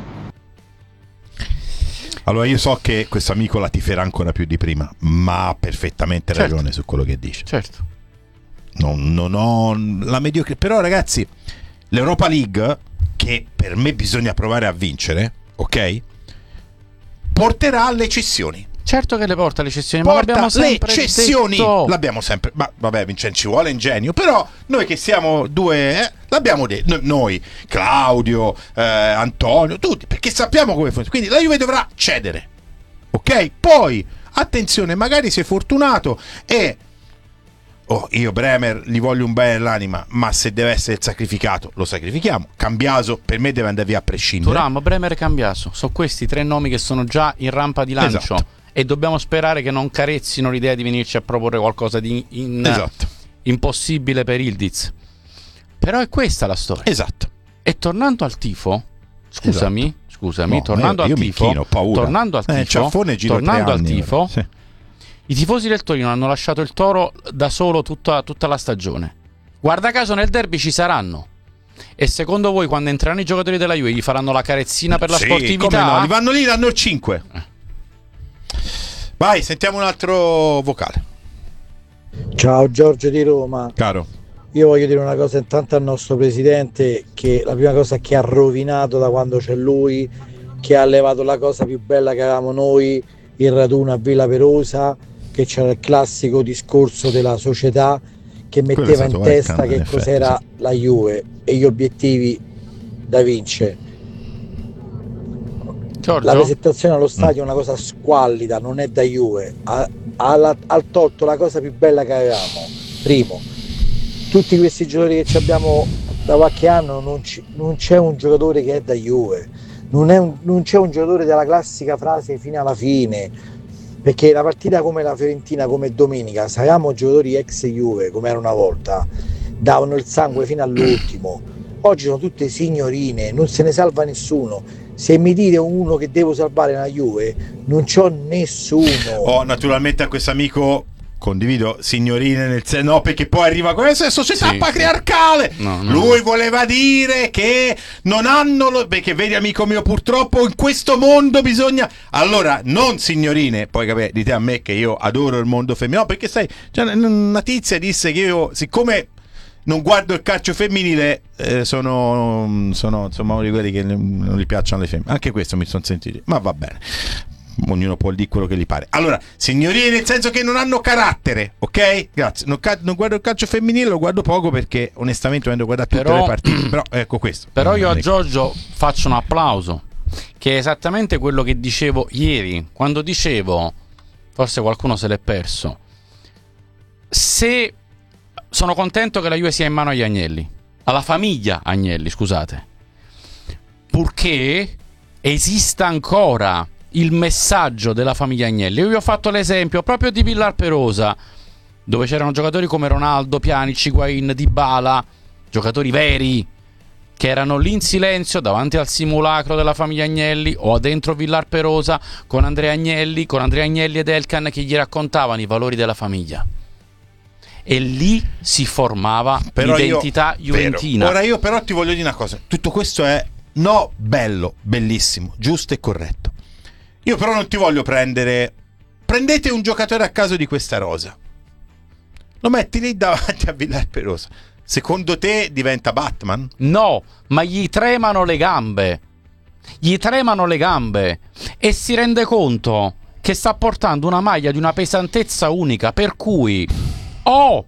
Allora, io so che questo amico la tiferà ancora più di prima, ma ha perfettamente certo. ragione su quello che dice. Certo. Non, non ho la mediocrità. Però ragazzi, l'Europa League, che per me bisogna provare a vincere, ok? Porterà alle cessioni. Certo che le porta alle cessioni, porta ma l'abbiamo sempre le cessioni, detto. L'abbiamo sempre. Ma vabbè, Vincenzo, ci vuole ingegno. Però noi che siamo due, eh, l'abbiamo detto. Noi, Claudio, eh, Antonio, tutti, perché sappiamo come funziona. Quindi la Juve dovrà cedere, ok? Poi, attenzione, magari sei fortunato e... Oh, io Bremer gli voglio un bene all'anima, ma se deve essere sacrificato lo sacrifichiamo. Cambiaso per me deve andare via a prescindere. Turam, Bremer e Cambiaso sono questi tre nomi che sono già in rampa di lancio, esatto. E dobbiamo sperare che non carezzino l'idea di venirci a proporre qualcosa di in, esatto. impossibile per Ildiz. Però è questa la storia. Esatto. E tornando al tifo, scusami, esatto. scusami, no, tornando, io, al io tifo, chino, tornando al eh, tifo, tornando al anni, tifo, sì. I tifosi del Torino hanno lasciato il Toro da solo tutta, tutta la stagione. Guarda caso nel derby ci saranno. E secondo voi quando entreranno i giocatori della Juve gli faranno la carezzina per la sì, sportività? Come no? Li vanno lì, danno il cinque. Eh. Vai, sentiamo un altro vocale. Ciao Giorgio di Roma. Caro. Io voglio dire una cosa intanto al nostro presidente, che la prima cosa che ha rovinato da quando c'è lui, che ha levato la cosa più bella che avevamo noi, il raduno a Villa Perosa, che c'era il classico discorso della società che metteva in testa che cos'era sì. la Juve e gli obiettivi da vincere. Giorgio? La presentazione allo stadio è una cosa squallida, non è da Juve, ha, ha, ha tolto la cosa più bella che avevamo. Primo, tutti questi giocatori che abbiamo da qualche anno, non, ci, non c'è un giocatore che è da Juve, non, è un, non c'è un giocatore della classica frase fino alla fine. Perché la partita come la Fiorentina, come domenica, se avevamo giocatori ex Juve come era una volta, davano il sangue fino all'ultimo. Oggi sono tutte signorine, non se ne salva nessuno. Se mi dite uno che devo salvare la Juve, non c'ho nessuno. Oh, naturalmente a questo amico condivido, signorine nel senso, no, perché poi arriva questa società sì, patriarcale. Sì. No, no. Lui voleva dire che non hanno lo... perché vedi amico mio, purtroppo in questo mondo bisogna, allora non signorine, poi capite, dite a me che io adoro il mondo femminile, no, perché sai, cioè, una tizia disse che io, siccome non guardo il calcio femminile, eh, sono sono insomma uno di quelli che non gli piacciono le femmine. Anche questo mi sono sentito, ma va bene, ognuno può dire quello che gli pare. Allora, signorine nel senso che non hanno carattere, ok? Grazie. Non, ca- non guardo il calcio femminile, lo guardo poco perché onestamente avendo guardato tutte però, le partite. Però ecco questo. Però io a Giorgio faccio un applauso, che è esattamente quello che dicevo ieri, quando dicevo, forse qualcuno se l'è perso, se sono contento che la Juve sia in mano agli Agnelli, alla famiglia Agnelli, scusate. purché esista ancora il messaggio della famiglia Agnelli. Io vi ho fatto l'esempio proprio di Villar Perosa, dove c'erano giocatori come Ronaldo, Pjanic, Higuain, Dybala, giocatori veri che erano lì in silenzio davanti al simulacro della famiglia Agnelli, o dentro Villar Perosa con Andrea Agnelli, con Andrea Agnelli ed Elkann, che gli raccontavano i valori della famiglia. E lì si formava però l'identità io, juventina. Vero. Ora io però ti voglio dire una cosa, tutto questo è no bello, bellissimo, giusto e corretto. Io però non ti voglio prendere, prendete un giocatore a caso di questa rosa, lo metti lì davanti a Villar Perosa, secondo te diventa Batman? No, ma gli tremano le gambe, gli tremano le gambe e si rende conto che sta portando una maglia di una pesantezza unica, per cui o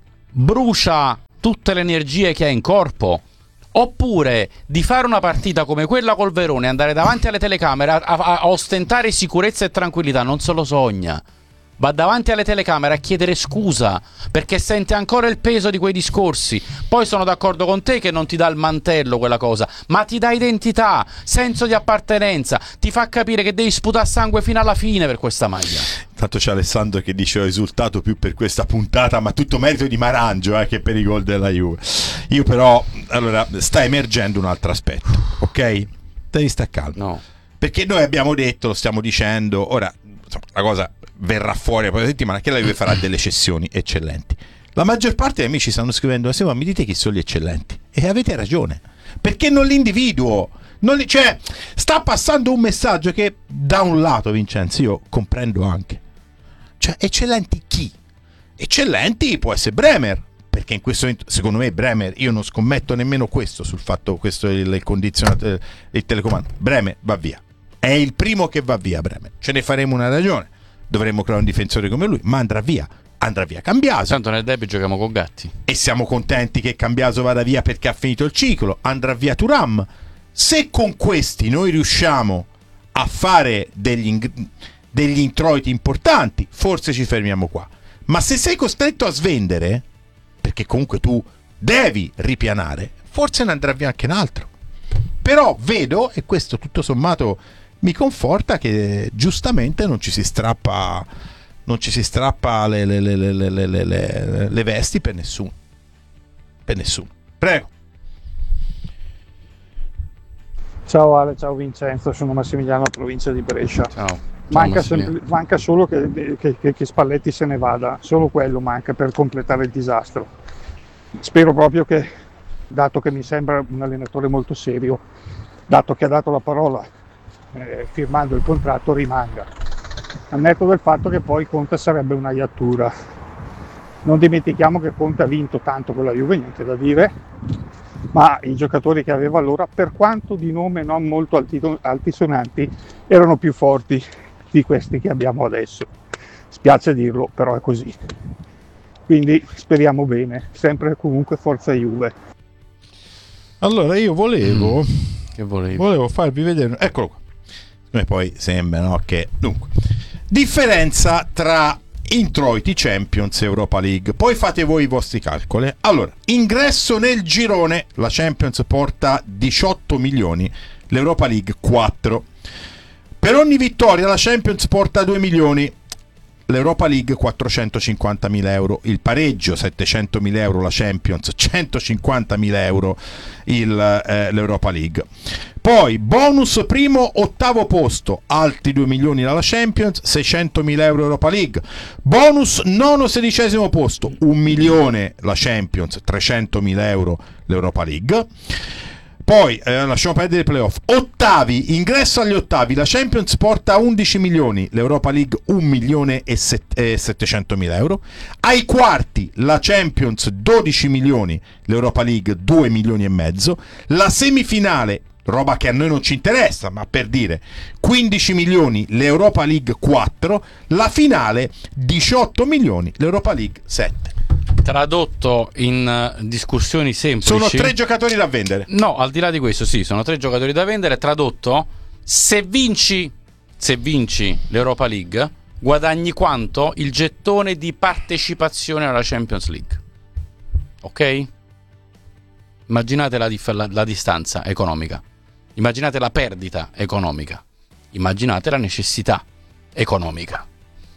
brucia tutte le energie che ha in corpo, oppure di fare una partita come quella col Verona e andare davanti alle telecamere a, a, a ostentare sicurezza e tranquillità non se lo sogna. Va davanti alle telecamere a chiedere scusa perché sente ancora il peso di quei discorsi. Poi sono d'accordo con te che non ti dà il mantello quella cosa, ma ti dà identità, senso di appartenenza, ti fa capire che devi sputare sangue fino alla fine per questa maglia. Tanto c'è Alessandro che dice: ho esultato più per questa puntata, ma tutto merito di Marangio eh, che per i gol della Juve. Io però, allora, sta emergendo un altro aspetto, ok? Devi stare calmo. No. Perché noi abbiamo detto, lo stiamo dicendo, ora insomma, la cosa verrà fuori la prossima settimana, che la Juve farà delle cessioni eccellenti. La maggior parte degli amici stanno scrivendo: ma mi dite chi sono gli eccellenti? E avete ragione, perché non li individuo. Non li, cioè, sta passando un messaggio che da un lato, Vincenzo, io comprendo anche. Cioè, eccellenti chi? Eccellenti può essere Bremer, perché in questo momento, secondo me, Bremer, io non scommetto nemmeno questo sul fatto che questo è il condizionato, il telecomando. Bremer va via, è il primo che va via. Bremer, ce ne faremo una ragione, dovremmo creare un difensore come lui, ma andrà via. Andrà via Cambiaso. Tanto nel derby giochiamo con Gatti e siamo contenti che Cambiaso vada via perché ha finito il ciclo. Andrà via Thuram. Se con questi noi riusciamo a fare degli, ing- degli introiti importanti, forse ci fermiamo qua. Ma se sei costretto a svendere, perché comunque tu devi ripianare, forse ne andrà via anche un altro. Però vedo, e questo tutto sommato mi conforta, che giustamente non ci si strappa non ci si strappa le, le, le, le, le, le, le, le vesti per nessuno. Per nessuno. Prego. Ciao Ale, ciao Vincenzo, sono Massimiliano, provincia di Brescia. Ciao. Ciao Manca, sem- manca solo che, che, che, che Spalletti se ne vada, solo quello manca per completare il disastro. Spero proprio che, dato che mi sembra un allenatore molto serio, dato che ha dato la parola eh, firmando il contratto, rimanga. Al netto del fatto che poi Conte sarebbe una iattura. Non dimentichiamo che Conte ha vinto tanto con la Juve, niente da dire, ma i giocatori che aveva allora, per quanto di nome non molto altito- altisonanti, erano più forti di questi che abbiamo adesso. Spiace dirlo, però è così. Quindi speriamo bene, sempre e comunque forza Juve. Allora io volevo mm, che volevo? volevo farvi vedere, eccolo qua. Come poi sembra, no, che dunque differenza tra introiti Champions e Europa League, poi fate voi i vostri calcoli. Allora, ingresso nel girone, la Champions porta diciotto milioni, l'Europa League quattro. Per ogni vittoria la Champions porta due milioni, l'Europa League quattrocentocinquantamila euro, il pareggio settecentomila euro la Champions, centocinquantamila euro il, eh, l'Europa League. Poi bonus primo ottavo posto, altri due milioni dalla Champions, seicentomila euro Europa League. Bonus nono sedicesimo posto, un milione la Champions, trecentomila euro l'Europa League. Poi eh, lasciamo perdere i playoff. Ottavi, ingresso agli ottavi, la Champions porta undici milioni, l'Europa League un milione e settecentomila euro. Ai quarti la Champions dodici milioni, l'Europa League due milioni e mezzo. La semifinale, roba che a noi non ci interessa, ma per dire, quindici milioni, l'Europa League quattro. La finale diciotto milioni, l'Europa League sette. Tradotto in discussioni semplici, sono tre giocatori da vendere. No, al di là di questo, sì, sono tre giocatori da vendere. Tradotto, se vinci se vinci l'Europa League, guadagni quanto? Il gettone di partecipazione alla Champions League. Ok? Immaginate la, dif- la, la distanza economica. Immaginate la perdita economica, immaginate la necessità economica.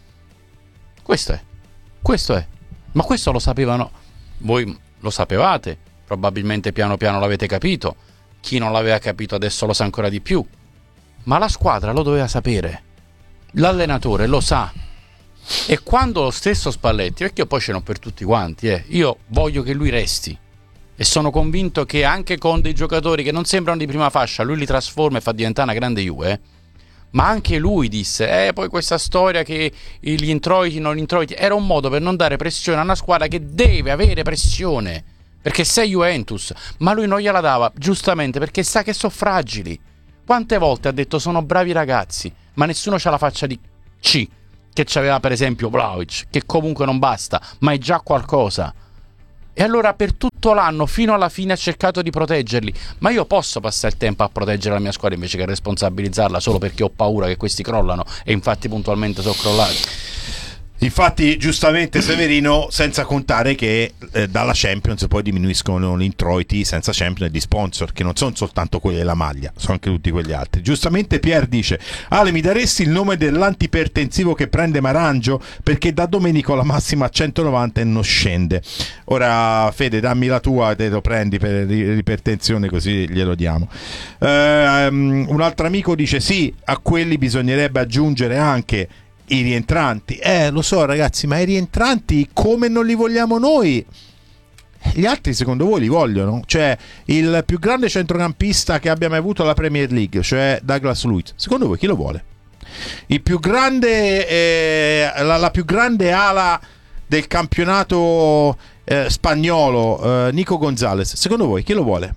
Questo è, questo è. Ma questo lo sapevano, voi lo sapevate, probabilmente piano piano l'avete capito, chi non l'aveva capito adesso lo sa ancora di più, ma la squadra lo doveva sapere, l'allenatore lo sa. E quando lo stesso Spalletti, perché io poi ce n'ho per tutti quanti, eh, io voglio che lui resti e sono convinto che anche con dei giocatori che non sembrano di prima fascia lui li trasforma e fa diventare una grande Juve, eh. Ma anche lui disse eh poi questa storia che gli introiti non introiti era un modo per non dare pressione a una squadra che deve avere pressione, perché sei Juventus, ma lui non gliela dava giustamente perché sa che sono fragili. Quante volte ha detto sono bravi ragazzi, ma nessuno c'ha la faccia di C che c'aveva per esempio Vlahovic, che comunque non basta, ma è già qualcosa. E allora per tutto l'anno fino alla fine ha cercato di proteggerli. Ma io posso passare il tempo a proteggere la mia squadra invece che responsabilizzarla solo perché ho paura che questi crollano, e infatti puntualmente sono crollati. Infatti giustamente Severino, senza contare che eh, dalla Champions poi diminuiscono gli introiti senza Champions di sponsor, che non sono soltanto quelli della maglia, sono anche tutti quegli altri. Giustamente Pier dice: Ale, mi daresti il nome dell'antipertensivo che prende Marangio, perché da Domenico la massima a centonovanta e non scende. Ora Fede, dammi la tua, te lo prendi per l'ipertensione, così glielo diamo. eh, um, un altro amico dice: sì, a quelli bisognerebbe aggiungere anche i rientranti. Eh, lo so ragazzi, ma i rientranti come non li vogliamo noi? Gli altri secondo voi li vogliono? Cioè, il più grande centrocampista che abbia mai avuto la Premier League, cioè Douglas Luiz, secondo voi chi lo vuole? Il più grande eh, la, la più grande ala del campionato eh, spagnolo, eh, Nico Gonzalez, secondo voi chi lo vuole?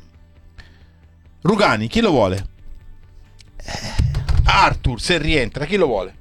Rugani, chi lo vuole? Eh, Arthur, se rientra, chi lo vuole?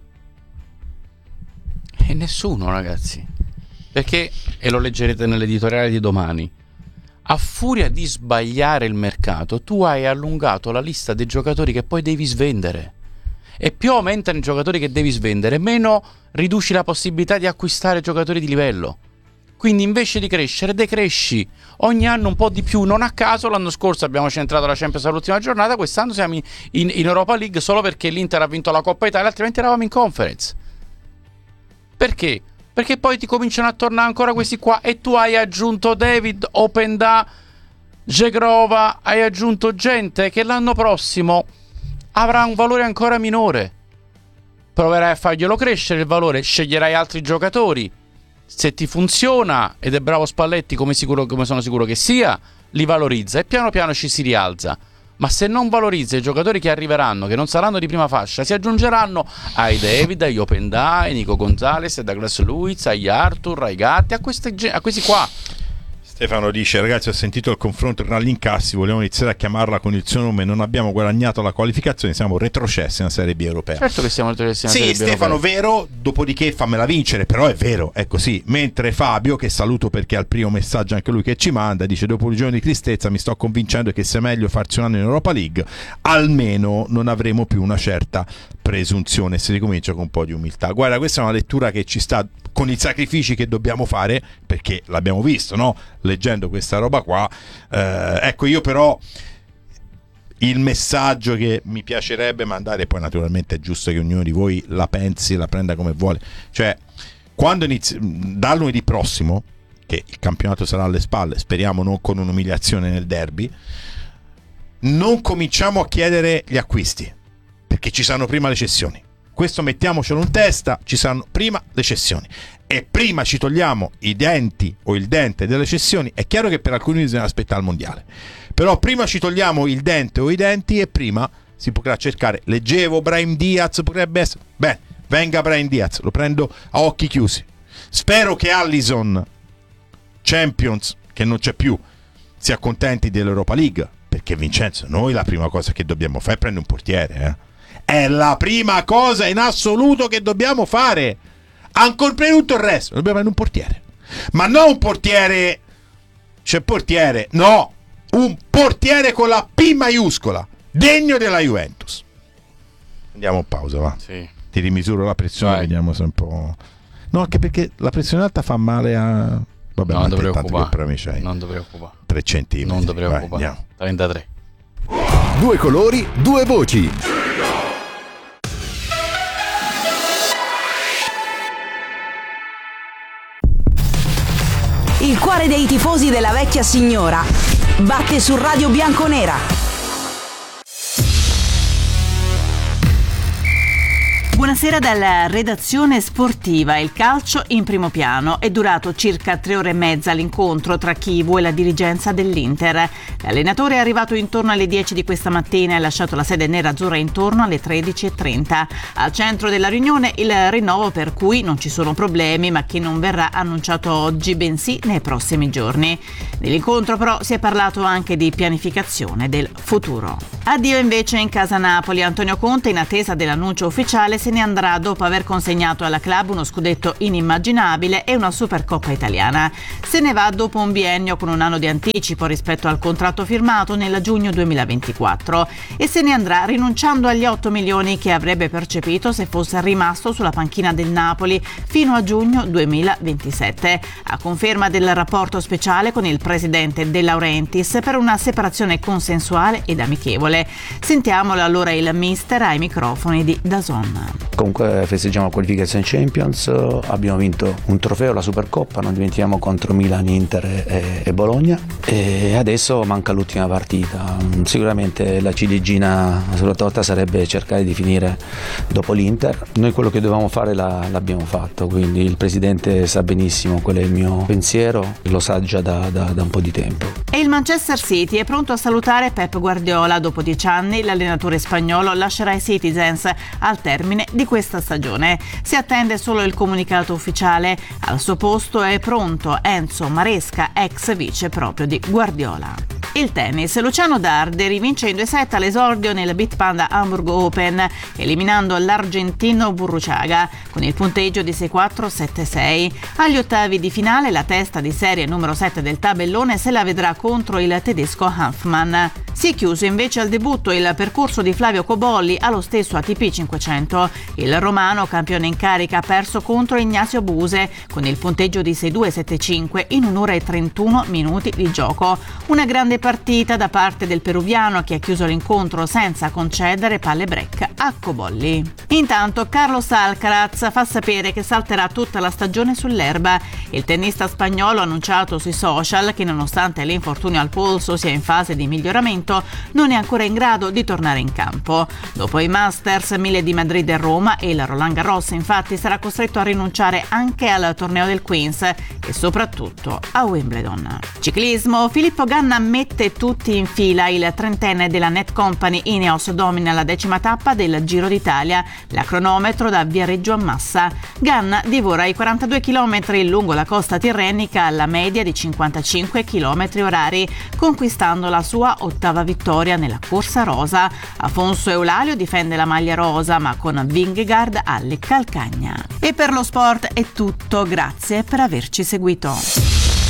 E nessuno, ragazzi, perché, e lo leggerete nell'editoriale di domani, a furia di sbagliare il mercato tu hai allungato la lista dei giocatori che poi devi svendere, e più aumentano i giocatori che devi svendere, meno riduci la possibilità di acquistare giocatori di livello. Quindi invece di crescere decresci ogni anno un po' di più. Non a caso l'anno scorso abbiamo centrato la Champions all'ultima giornata, quest'anno siamo in, in, in Europa League solo perché l'Inter ha vinto la Coppa Italia, altrimenti eravamo in Conference. Perché? Perché poi ti cominciano a tornare ancora questi qua, e tu hai aggiunto David, Openda, Zegrova, hai aggiunto gente che l'anno prossimo avrà un valore ancora minore. Proverai a farglielo crescere il valore, sceglierai altri giocatori. Se ti funziona, ed è bravo Spalletti come, sicuro, come sono sicuro che sia, li valorizza e piano piano ci si rialza. Ma se non valorizza i giocatori che arriveranno, che non saranno di prima fascia, si aggiungeranno ai David, agli Openda, ai Nico Gonzalez, ai Douglas Luiz, agli Arthur, ai Gatti, a, queste, a questi qua. Stefano dice: ragazzi, ho sentito il confronto tra gli incassi, vogliamo iniziare a chiamarla con il suo nome, non abbiamo guadagnato la qualificazione, siamo retrocessi nella Serie B europea. Certo che siamo retrocessi nella sì, Serie B Stefano, europea. vero, dopodiché fammela vincere, però è vero, è così. Mentre Fabio, che saluto perché ha il primo messaggio anche lui che ci manda, dice: dopo un giorno di tristezza mi sto convincendo che sia meglio farsi un anno in Europa League, almeno non avremo più una certa presunzione, si ricomincia con un po' di umiltà. Guarda, questa è una lettura che ci sta con i sacrifici che dobbiamo fare, perché l'abbiamo visto, no? Leggendo questa roba qua, eh, ecco, io però il messaggio che mi piacerebbe mandare, poi naturalmente è giusto che ognuno di voi la pensi, la prenda come vuole, cioè quando inizi, dal lunedì prossimo, che il campionato sarà alle spalle, speriamo non con un'umiliazione nel derby, non cominciamo a chiedere gli acquisti, perché ci saranno prima le cessioni. Questo mettiamocelo in testa, ci saranno prima le cessioni, e prima ci togliamo i denti o il dente delle cessioni. È chiaro che per alcuni bisogna aspettare il mondiale, però prima ci togliamo il dente o i denti e prima si potrà cercare. Leggevo Brahim Diaz potrebbe essere, beh, venga Brahim Diaz, lo prendo a occhi chiusi. Spero che Alisson, Champions che non c'è più, si accontenti dell'Europa League, perché Vincenzo, noi la prima cosa che dobbiamo fare è prendere un portiere, eh è la prima cosa in assoluto che dobbiamo fare, ancora prima di tutto il resto dobbiamo prendere un portiere, ma non un portiere, cioè portiere, no, un portiere con la P maiuscola, degno della Juventus. Andiamo in pausa, va, sì. Ti rimisuro la pressione. Vai. Vediamo se un po', no, anche perché la pressione alta fa male a, vabbè, non dovrei occupare, non dovrei occupare tre tre centimetri, non dovrei occupare vai, trentatré. Due colori, due voci. Il cuore dei tifosi della vecchia signora batte su Radio Bianconera. Buonasera dalla redazione sportiva. Il calcio in primo piano. È durato circa tre ore e mezza l'incontro tra Chivu e la dirigenza dell'Inter. L'allenatore è arrivato intorno alle dieci di questa mattina e ha lasciato la sede nerazzurra intorno alle tredici e trenta. Al centro della riunione il rinnovo per cui non ci sono problemi, ma che non verrà annunciato oggi, bensì nei prossimi giorni. Nell'incontro però si è parlato anche di pianificazione del futuro. Addio invece in casa Napoli. Antonio Conte, in attesa dell'annuncio ufficiale, se ne andrà dopo aver consegnato alla club uno scudetto inimmaginabile e una Supercoppa italiana. Se ne va dopo un biennio con un anno di anticipo rispetto al contratto firmato nel giugno duemilaventiquattro e se ne andrà rinunciando agli otto milioni che avrebbe percepito se fosse rimasto sulla panchina del Napoli fino a giugno duemilaventisette, a conferma del rapporto speciale con il presidente De Laurentiis per una separazione consensuale ed amichevole. Sentiamolo allora il mister ai microfoni di DAZN. Comunque festeggiamo la qualificazione Champions, abbiamo vinto un trofeo, la Supercoppa, non dimentichiamo, contro Milan, Inter e, e Bologna, e adesso manca l'ultima partita. Sicuramente la ciliegina sulla torta sarebbe cercare di finire dopo l'Inter. Noi quello che dovevamo fare la, l'abbiamo fatto, quindi il presidente sa benissimo qual è il mio pensiero, lo sa già da, da, da un po' di tempo. E il Manchester City è pronto a salutare Pep Guardiola. Dopo dieci anni l'allenatore spagnolo lascerà i Citizens al termine di questa stagione. Si attende solo il comunicato ufficiale. Al suo posto è pronto Enzo Maresca, ex vice proprio di Guardiola. Il tennis. Luciano Darde rivince in due set all'esordio nel Bitpanda Hamburg Open, eliminando l'argentino Burruchaga con il punteggio di sei quattro sette sei. Agli ottavi di finale la testa di serie numero sette del tabellone se la vedrà contro il tedesco Hanfmann. Si è chiuso invece al debutto il percorso di Flavio Cobolli allo stesso A T P cinquecento. Il romano, campione in carica, ha perso contro Ignazio Buse con il punteggio di sei due sette cinque in un'ora e trentuno minuti di gioco. Una grande partita da parte del peruviano che ha chiuso l'incontro senza concedere palle break a Cobolli. Intanto Carlos Alcaraz fa sapere che salterà tutta la stagione sull'erba. Il tennista spagnolo ha annunciato sui social che nonostante l'infortunio al polso sia in fase di miglioramento non è ancora in grado di tornare in campo. Dopo i Masters, mille di Madrid e Roma e il Roland Garros, infatti, sarà costretto a rinunciare anche al torneo del Queens e soprattutto a Wimbledon. Ciclismo. Filippo Ganna mette tutti in fila. Il trentenne della Net Company Ineos domina la decima tappa del Giro d'Italia, la cronometro da Viareggio a Massa. Ganna divora i quarantadue chilometri lungo la costa tirrenica alla media di cinquantacinque chilometri orari, conquistando la sua ottava vittoria nella corsa rosa. Afonso Eulalio difende la maglia rosa, ma con Vingegaard alle calcagna. E per lo sport è tutto, grazie per averci seguito.